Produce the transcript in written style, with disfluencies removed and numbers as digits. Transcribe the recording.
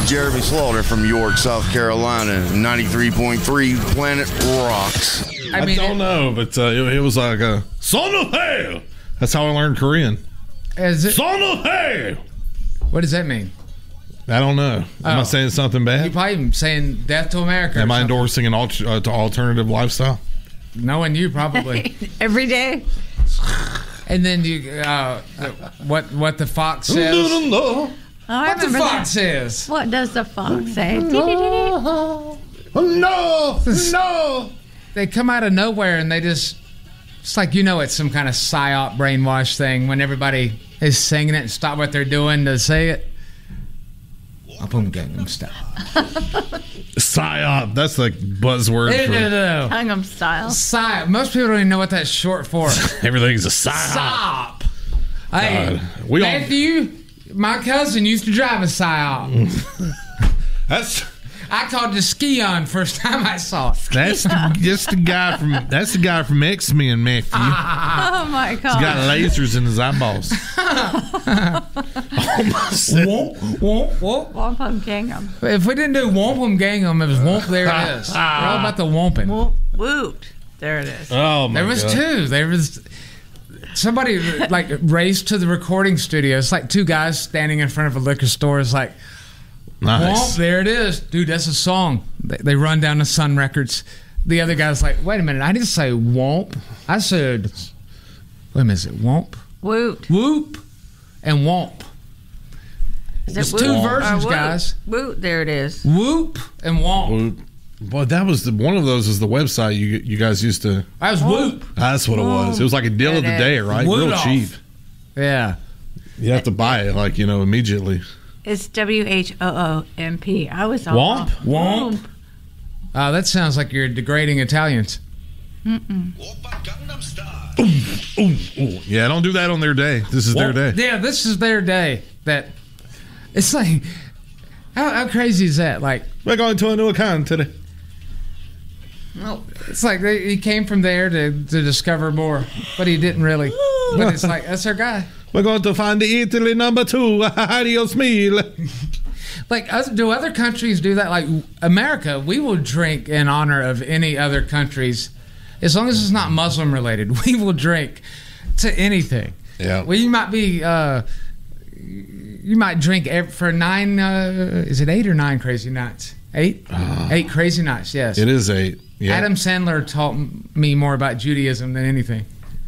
Jeremy Slaughter from York, South Carolina, 93.3 Planet Rocks. I don't know, but it was like a son of hell. That's how I learned Korean. Is it? Son of hell. What does that mean? I don't know. Am I saying something bad? You're probably saying death to America. Am I endorsing an alternative lifestyle? Knowing you, probably. Every day. And then you, what the fox says. Oh, What the fox says. What does the fox say? No. They come out of nowhere and they just, it's like, it's some kind of psyop brainwash thing when everybody is singing it and stop what they're doing to say it. Boom, Gangnam Style. Psyop. That's the buzzword. No. Gangnam Style. Psyop. Most people don't even know what that's short for. Everything's a psyop. Hey, Matthew, my cousin used to drive a psyop. I called the ski on first time I saw it. That's the guy from X-Men, Matthew. Oh my God! He's got lasers in his eyeballs. Wampum Gangnam. If we didn't do Wampum Gangnam, it was Womp. There it is. We're all about the Womping. Woot. There it is. Oh my God. There was two. There was somebody raced to the recording studio. It's like two guys standing in front of a liquor store. It's like. Nice. Womp, there it is. Dude, that's a song. They run down to Sun Records. The other guy's like, wait a minute, I didn't say womp. I said, wait a minute, is it womp? Woot. Whoop and womp. There's two versions, guys. Woot, there it is. Whoop and womp. Whoop. Boy, that was one of those is the website you guys used to. That was Whoop. That's what it was. It was like a deal of the day, right? Woot Real off. cheap. Yeah. You have to buy it immediately. It's WHOOMP. I was all Womp? Womp. That sounds like you're degrading Italians. Yeah, don't do that on their day. This is their day. Yeah, this is their day. That it's like, how crazy is that? Like, we're going to a new account today. Well, it's like he came from there to discover more, but he didn't really. But it's like, that's our guy. We're going to find the Italy number 2. Adios meal. Like, do other countries do that? Like America, we will drink in honor of any other countries, as long as it's not Muslim related. We will drink to anything. Yeah. Well, you might be. You might drink for 9. Is it 8 or 9 crazy nights? 8. 8 crazy nights. Yes. It is 8. Yeah. Adam Sandler taught me more about Judaism than anything.